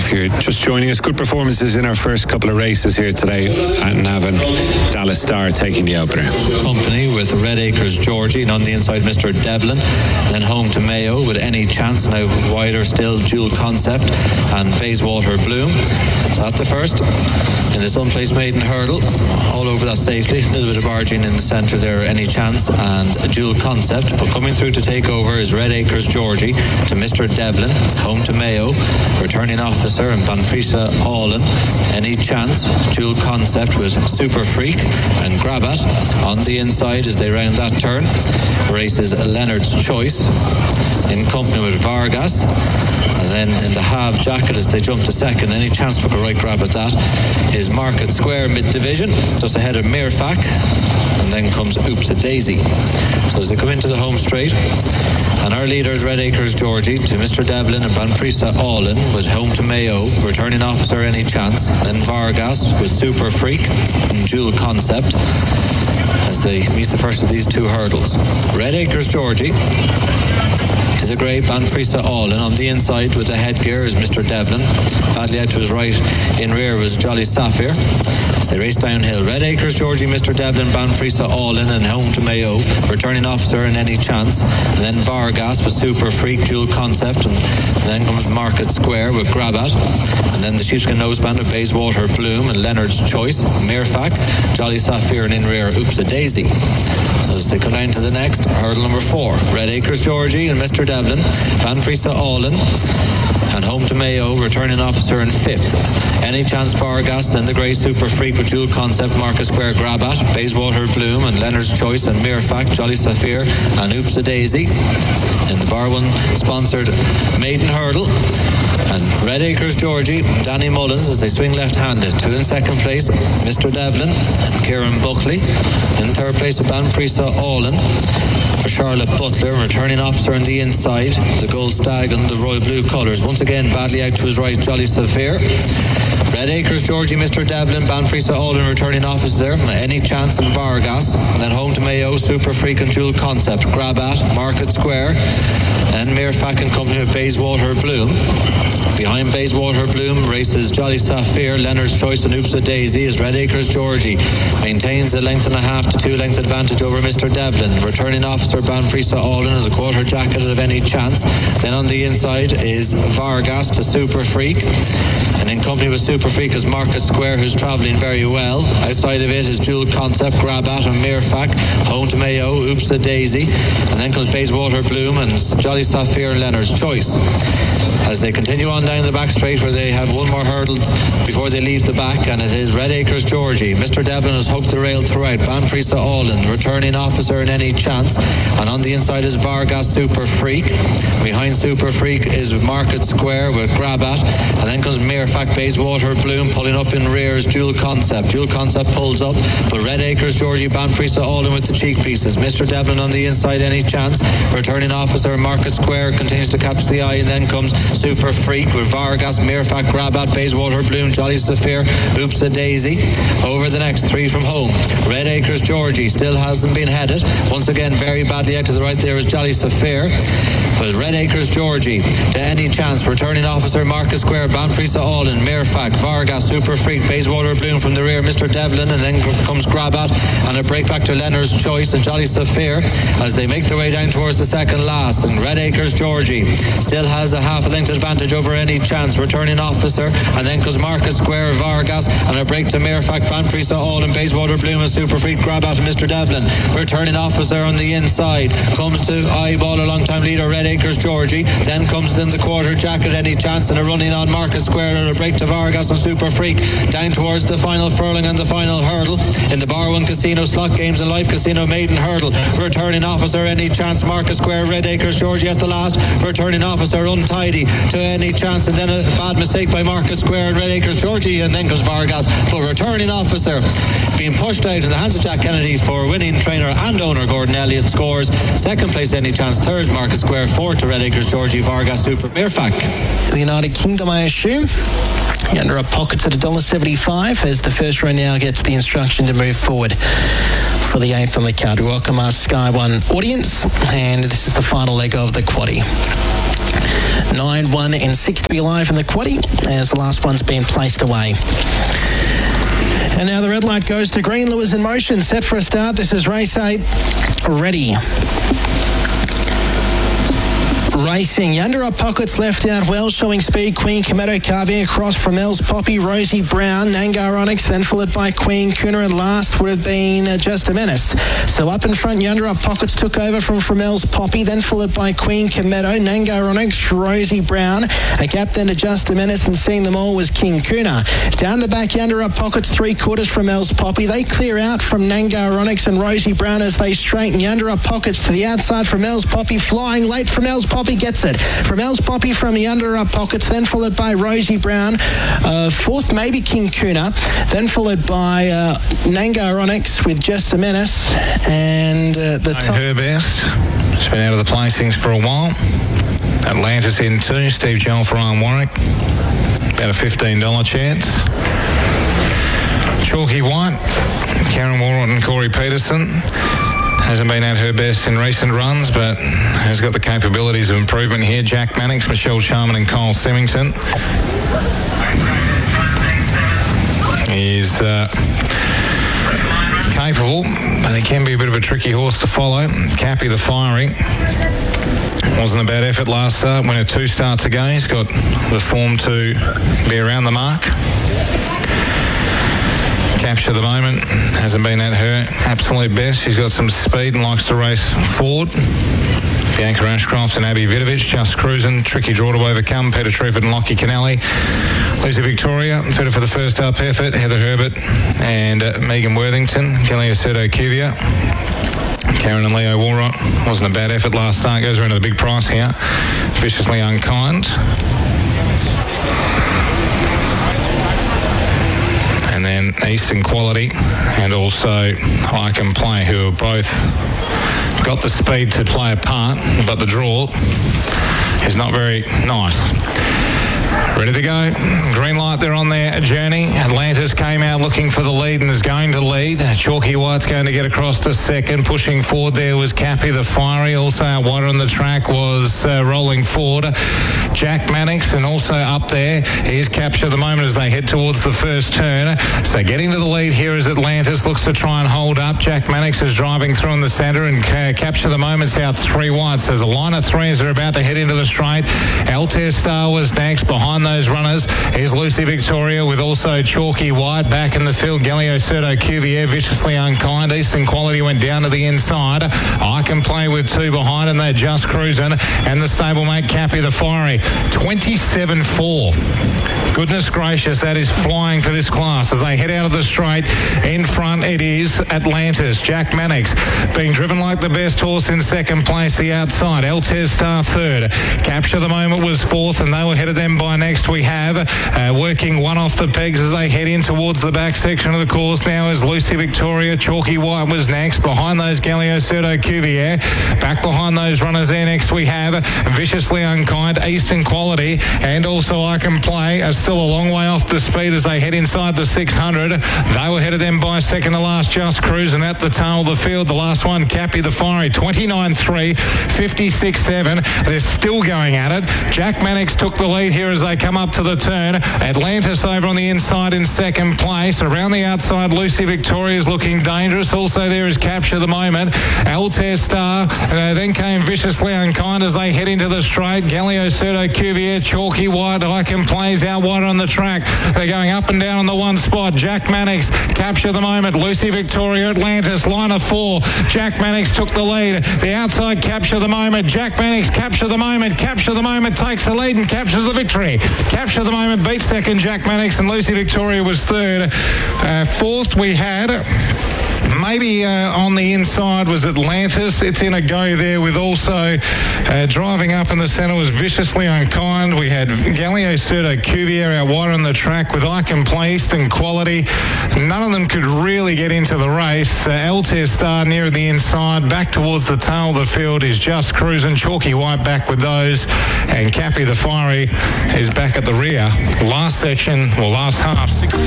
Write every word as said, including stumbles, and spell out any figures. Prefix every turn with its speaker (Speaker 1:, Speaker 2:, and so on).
Speaker 1: if you're just joining us, good performances in our first couple of races here today at Navan. Dallas Star taking the opener.
Speaker 2: Company with Red Acres Georgie, and on the inside Mister Devlin. Then Home to Mayo with Any Chance, now wider still Dual Concept and Bayswater Bloom. So at the first in this unplaced maiden hurdle, all over that safely, a little bit of barging in the centre there, Any Chance and Dual Concept, but coming through to take over is Red Acres Georgie to Mister Devlin. Home to Mayo, returning officer, and Banfrisa Allen. Any Chance, Dual Concept with Super Freak and Grabat. On the inside as they round that turn, races Leonard's Choice in company with Vargas. And then in the half jacket as they jump to second, Any Chance took a right grab at that, is Market Square mid-division, just ahead of Mirfak. And then comes Oops a Daisy. So as they come into the home straight, and our leader is Red Acres Georgie to Mister Devlin and Banfrisa Allen with Home to Mayo, returning officer Any Chance, then Vargas with Super Freak and Dual Concept as they meet the first of these two hurdles. Red Acres Georgie to the grey Banfrisa Allen. On the inside with the headgear is Mister Devlin. Badly out to his right in rear was Jolly Sapphire. As they race downhill, Red Acres Georgie, Mister Devlin, Banfrisa Allen and Home to Mayo, returning officer and Any Chance. And then Vargas with Super Freak, Dual Concept, and then comes Market Square with Grabat. And then the sheepskin noseband of Bayswater Bloom and Leonard's Choice, Mirfak, Jolly Sapphire, and in rear Oops a Daisy. So as they come down to the next, hurdle number four, Red Acres Georgie and Mister Devlin, Banfrisa Allen and Home to Mayo, returning officer in fifth. Any Chance Vargas, then the grey Super Freak with Dual Concept, Market Square Grabat, Bayswater Bloom and Leonard's Choice and Mirfak, Jolly Sapphire and Oops a Daisy. In the Bar One sponsored maiden hurdle, and Red Acres Georgie, Danny Mullins as they swing left-handed. Two in second place, Mister Devlin and Kieran Buckley. In third place, Banfrisa Allen for Charlotte Butler, returning officer on the inside, the Gold Stag and the Royal Blue colours. Once again, badly out to his right, Jolly Sapphire. Red Acres Georgie, Mister Devlin, Banfrisa Allen, returning officer, Any Chance and Vargas. And then Home to Mayo, Super Freak and Dual Concept, Grabat, Market Square, and Mirfak and company with Bayswater Bloom. Behind Bayswater Bloom races Jolly Sapphire, Leonard's Choice and Oops a Daisy as Red Acres Georgie maintains a length and a half to two length advantage over Mister Devlin. Returning officer Banfrisa Allen as a quarter jacket of Any Chance. Then on the inside is Vargas to Super Freak. And in company with Super Freak is Market Square, who's travelling very well. Outside of it is Dual Concept, Grabat and Mirfak. Home to Mayo, Oops a Daisy. And then comes Bayswater Bloom and Jolly Sapphire and Leonard's Choice. As they continue on down the back straight where they have one more hurdle before they leave the back, and it is Red Acres Georgie. Mister Devlin has hooked the rail throughout. Banfrisa Allen, returning officer in Any Chance. And on the inside is Vargas Super Freak. Behind Super Freak is Market Square with Grabat. And then comes Mirfak, Bayswater Bloom. Pulling up in rear is Dual Concept. Dual Concept pulls up, but Red Acres Georgie, Banfrisa Allen with the cheek pieces. Mister Devlin on the inside, Any Chance. Returning officer Market Square continues to catch the eye, and then comes Super Freak with Vargas, Mirfak, Grabat, Bayswater Bloom, Jolly Sapphire, Oops a Daisy. Over the next three from home, Red Acres Georgie still hasn't been headed. Once again, very badly out to the right there is Jolly Sapphire. But Red Acres Georgie to Any Chance, returning officer Market Square, Banfrisa Allen, Mirfak, Vargas, Super Freak, Bayswater Bloom from the rear, Mister Devlin, and then comes Grabat, and a break back to Leonard's Choice and Jolly Sapphire as they make their way down towards the second last. And Red Acres Georgie still has a half a length advantage over Any Chance, returning officer, and then comes Market Square, Vargas, and a break to Mirfak, Banfrisa Allen, Bayswater Bloom and Super Freak, Grabat and Mister Devlin. Returning officer on the inside comes to eyeball a long time leader Red Acres Georgie. Then comes in the quarter jacket Any Chance, and a running on Market Square and a break to Vargas and Super Freak down towards the final furlong and the final hurdle in the Bar One Casino Slot Games and Life Casino maiden hurdle. Returning officer Any Chance, Market Square, Red Acres Georgie at the last. Returning officer Untidy to Any Chance, and then a bad mistake by Market Square and Red Acres Georgie, and then comes Vargas. But returning officer being pushed out in the hands of Jack Kennedy for winning trainer and owner Gordon Elliott scores. Second place Any Chance, third Market Square, fourth to Red Acres Georgie, Vargas, Super Mirfak.
Speaker 3: The United Kingdom, I assume. You're under our pockets at one dollar seventy-five as the first row now gets the instruction to move forward for the eighth on the card. We welcome our Sky One audience, and this is the final leg of the quaddie. nine one in six to be live in the quaddie as the last one's been placed away. And now the red light goes to green. Lewis in motion, set for a start. This is race eight. Ready. Racing. Under up pockets left out well, showing speed. Queen Kometo carving across from Els Poppy, Rosie Brown, Nangar Onyx, then followed by Queen Kuna, and last would have been uh, Just a Menace. So up in front, Yonder Up Pockets took over from Fromels Poppy, then followed by Queen Kometo, Nangar Onyx, Rosie Brown. A gap then to Just a Menace, and seeing them all was King Kuna. Down the back, Yonder Up Pockets, three quarters from Els Poppy. They clear out from Nangar Onyx and Rosie Brown as they straighten. Yonder Up Pockets to the outside from Els Poppy, flying late from Els Poppy. Gets it from Els Poppy from the under up pockets, then followed by Rosie Brown, uh, fourth maybe King Kuna, then followed by uh, Nangar Onyx with Just a Menace, and uh, the top.
Speaker 4: Her best. She's been out of the placings for a while. Atlantis in two. Steve Joel for Iron Warwick. About a fifteen dollars chance. Chalky White, Karen Warren and Corey Peterson. Hasn't been at her best in recent runs, but has got the capabilities of improvement here. Jack Mannix, Michelle Sharman and Kyle Symington. He's uh, capable, but he can be a bit of a tricky horse to follow. Cappy the Fiery. Wasn't a bad effort last start. Winner two starts ago. He's got the form to be around the mark. Capture the Moment hasn't been at her absolute best. She's got some speed and likes to race forward. Bianca Ashcroft and Abby Vidovich just cruising. Tricky draw to overcome. Peter Trufford and Lockie Kennelly. Lucy Victoria fitter for the first up effort. Heather Herbert and uh, Megan Worthington. Kelly Aceto Cuvia. Karen and Leo Warrock. Wasn't a bad effort last start. Goes around to the big price here. Viciously Unkind. And then Eastern Quality and also I Can Play, who are both got the speed to play a part, but the draw is not very nice. Ready to go. Green light, they're on their journey. Atlantis came out looking for the lead and is going to lead. Chalky White's going to get across to second. Pushing forward there was Cappy the Fiery. Also out wider on the track was uh, rolling forward Jack Mannix, and also up there is Capture the Moment as they head towards the first turn. So getting to the lead here is Atlantis. Looks to try and hold up. Jack Mannix is driving through in the centre, and uh, Capture the Moment's out three wide. So there's a line of three as they're about to head into the straight. Altair Star was next. Behind those runners is Lucy Victoria with also Chalky White back in the field. Galileo Certo Cuvier, Viciously Unkind. Eastern Quality went down to the inside. I Can Play with two behind, and they're just cruising. And the stablemate Cappy the Fiery, twenty-seven four. Goodness gracious, that is flying for this class as they head out of the straight. In front it is Atlantis. Jack Mannix being driven like the best horse in second place. The outside, Altair Star third. Capture the Moment was fourth, and they were ahead of them by next. We have uh, working one off the pegs as they head in towards the back section of the course now is Lucy Victoria. Chalky White was next. Behind those, Galileo Certo Cuvier. Back behind those runners there next we have Viciously Unkind, Eastern Quality, and also I Can Play are still a long way off the speed as they head inside the six hundred. They were ahead of them by second to last, just cruising at the tail of the field. The last one, Cappy the Fiery, twenty-nine three, fifty-six seven. They're still going at it. Jack Mannix took the lead here as they come up to the turn. Atlantis over on the inside in second place. Around the outside, Lucy Victoria is looking dangerous. Also there is Capture the Moment. Altair Star uh, then came Viciously Unkind as they head into the straight. Galileo Certo Cuvier, Chalky White, I Can Plays out wider on the track. They're going up and down on the one spot. Jack Mannix, Capture the Moment. Lucy Victoria, Atlantis, line of four. Jack Mannix took the lead. The outside, Capture the Moment. Jack Mannix, Capture the Moment. Capture the Moment takes the lead and captures the victory. Capture the Moment beats second Jack Mannix, and Lucy Victoria was third. Uh, fourth we had maybe uh, on the inside was Atlantis. It's in a go there with also uh, driving up in the centre was Viciously Unkind. We had Galileo Certo Cuvier out wide on the track with I Can Play, Eastern Quality. None of them could really get into the race. Uh, Altair Star near the inside, back towards the tail of the field is just cruising. Chalky White back with those, and Cappy the Fiery is back at the rear. Last section, or last half. Six-